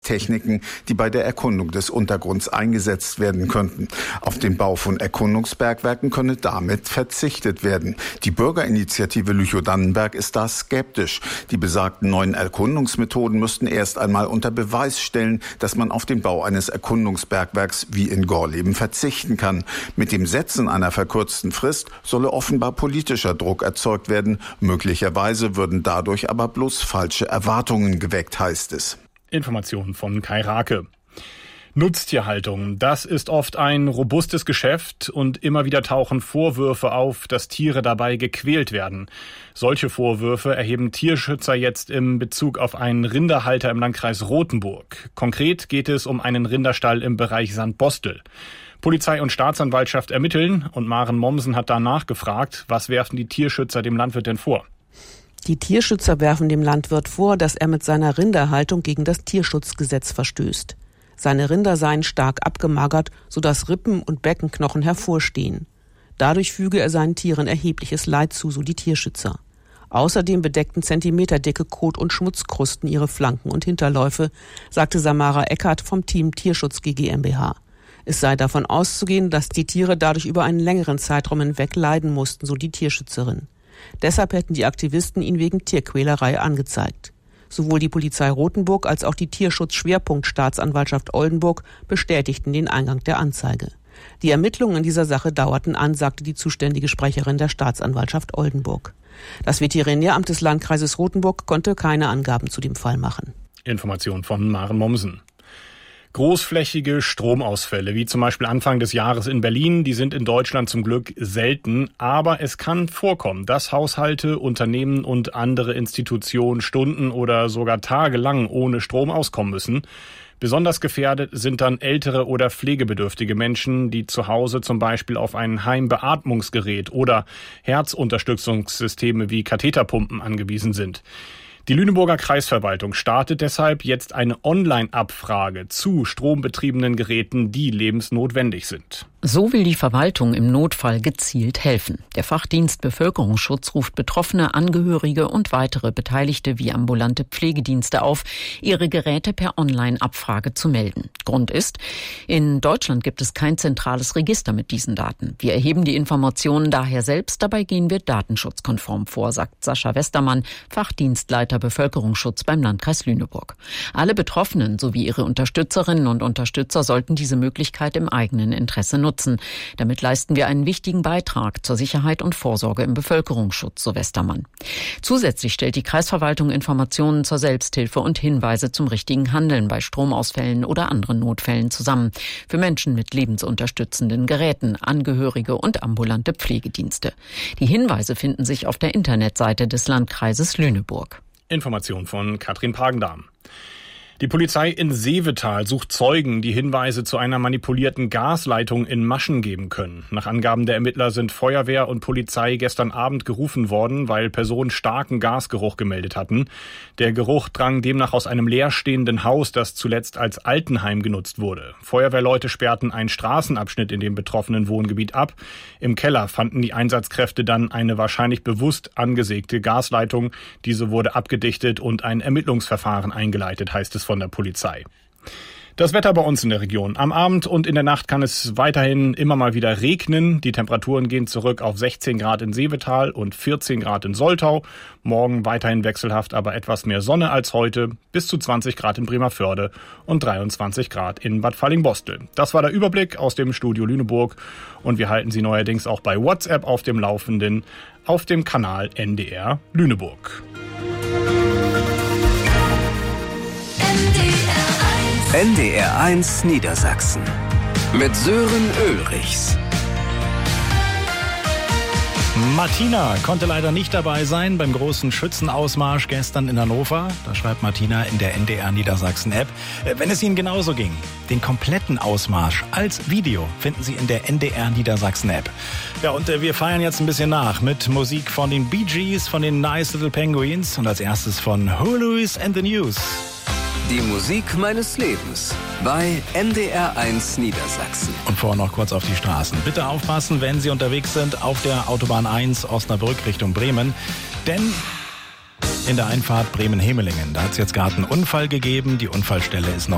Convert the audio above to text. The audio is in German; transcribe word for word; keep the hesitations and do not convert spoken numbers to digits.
Techniken, die bei der Erkundung des Untergrunds eingesetzt werden könnten. Auf den Bau von Erkundungsbergwerken könne damit verzichtet werden. Die Bürgerinitiative Lüchow-Dannenberg ist da skeptisch. Die besagten neuen Erkundungsmethoden müssten erst einmal unter Beweis stellen, dass man auf den Bau eines Erkundungsbergwerks wie in Gorleben verzichten kann. Mit dem Setzen einer verkürzten Frist solle offenbar politischer Druck erzeugt werden. Möglicherweise würden dadurch aber bloß falsche Erwartungen geweckt, heißt es. Informationen von Kai Rake. Nutztierhaltung, das ist oft ein robustes Geschäft und immer wieder tauchen Vorwürfe auf, dass Tiere dabei gequält werden. Solche Vorwürfe erheben Tierschützer jetzt im Bezug auf einen Rinderhalter im Landkreis Rothenburg. Konkret geht es um einen Rinderstall im Bereich Sandbostel. Polizei und Staatsanwaltschaft ermitteln und Maren Mommsen hat danach gefragt, was werfen die Tierschützer dem Landwirt denn vor? Die Tierschützer werfen dem Landwirt vor, dass er mit seiner Rinderhaltung gegen das Tierschutzgesetz verstößt. Seine Rinder seien stark abgemagert, sodass Rippen und Beckenknochen hervorstehen. Dadurch füge er seinen Tieren erhebliches Leid zu, so die Tierschützer. Außerdem bedeckten zentimeterdicke Kot- und Schmutzkrusten ihre Flanken und Hinterläufe, sagte Samara Eckert vom Team Tierschutz G G mbH. Es sei davon auszugehen, dass die Tiere dadurch über einen längeren Zeitraum hinweg leiden mussten, so die Tierschützerin. Deshalb hätten die Aktivisten ihn wegen Tierquälerei angezeigt. Sowohl die Polizei Rothenburg als auch die Tierschutz-Schwerpunkt-Staatsanwaltschaft Oldenburg bestätigten den Eingang der Anzeige. Die Ermittlungen in dieser Sache dauerten an, sagte die zuständige Sprecherin der Staatsanwaltschaft Oldenburg. Das Veterinäramt des Landkreises Rothenburg konnte keine Angaben zu dem Fall machen. Information von Maren Mommsen. Großflächige Stromausfälle, wie zum Beispiel Anfang des Jahres in Berlin, die sind in Deutschland zum Glück selten. Aber es kann vorkommen, dass Haushalte, Unternehmen und andere Institutionen Stunden oder sogar tagelang ohne Strom auskommen müssen. Besonders gefährdet sind dann ältere oder pflegebedürftige Menschen, die zu Hause zum Beispiel auf ein Heimbeatmungsgerät oder Herzunterstützungssysteme wie Katheterpumpen angewiesen sind. Die Lüneburger Kreisverwaltung startet deshalb jetzt eine Online-Abfrage zu strombetriebenen Geräten, die lebensnotwendig sind. So will die Verwaltung im Notfall gezielt helfen. Der Fachdienst Bevölkerungsschutz ruft Betroffene, Angehörige und weitere Beteiligte wie ambulante Pflegedienste auf, ihre Geräte per Online-Abfrage zu melden. Grund ist, in Deutschland gibt es kein zentrales Register mit diesen Daten. Wir erheben die Informationen daher selbst, dabei gehen wir datenschutzkonform vor, sagt Sascha Westermann, Fachdienstleiter Bevölkerungsschutz beim Landkreis Lüneburg. Alle Betroffenen sowie ihre Unterstützerinnen und Unterstützer sollten diese Möglichkeit im eigenen Interesse nutzen. Damit leisten wir einen wichtigen Beitrag zur Sicherheit und Vorsorge im Bevölkerungsschutz, so Westermann. Zusätzlich stellt die Kreisverwaltung Informationen zur Selbsthilfe und Hinweise zum richtigen Handeln bei Stromausfällen oder anderen Notfällen zusammen. Für Menschen mit lebensunterstützenden Geräten, Angehörige und ambulante Pflegedienste. Die Hinweise finden sich auf der Internetseite des Landkreises Lüneburg. Information von Katrin Pagendahm. Die Polizei in Seevetal sucht Zeugen, die Hinweise zu einer manipulierten Gasleitung in Maschen geben können. Nach Angaben der Ermittler sind Feuerwehr und Polizei gestern Abend gerufen worden, weil Personen starken Gasgeruch gemeldet hatten. Der Geruch drang demnach aus einem leerstehenden Haus, das zuletzt als Altenheim genutzt wurde. Feuerwehrleute sperrten einen Straßenabschnitt in dem betroffenen Wohngebiet ab. Im Keller fanden die Einsatzkräfte dann eine wahrscheinlich bewusst angesägte Gasleitung. Diese wurde abgedichtet und ein Ermittlungsverfahren eingeleitet, heißt es von der Polizei. Das Wetter bei uns in der Region. Am Abend und in der Nacht kann es weiterhin immer mal wieder regnen. Die Temperaturen gehen zurück auf sechzehn Grad in Seevetal und vierzehn Grad in Soltau. Morgen weiterhin wechselhaft, aber etwas mehr Sonne als heute. Bis zu zwanzig Grad in Bremervörde und dreiundzwanzig Grad in Bad Fallingbostel. Das war der Überblick aus dem Studio Lüneburg. Und wir halten Sie neuerdings auch bei WhatsApp auf dem Laufenden auf dem Kanal N D R Lüneburg. N D R eins Niedersachsen mit Sören Ulrichs. Martina konnte leider nicht dabei sein beim großen Schützenausmarsch gestern in Hannover. Da schreibt Martina in der N D R Niedersachsen App. Wenn es Ihnen genauso ging, den kompletten Ausmarsch als Video finden Sie in der N D R Niedersachsen App. Ja, und wir feiern jetzt ein bisschen nach mit Musik von den Bee Gees, von den Nice Little Penguins und als erstes von Huey Lewis and the News. Die Musik meines Lebens bei N D R eins Niedersachsen. Und vorher noch kurz auf die Straßen. Bitte aufpassen, wenn Sie unterwegs sind auf der Autobahn eins Osnabrück Richtung Bremen. Denn in der Einfahrt Bremen-Hemelingen, da hat es jetzt gerade einen Unfall gegeben. Die Unfallstelle ist noch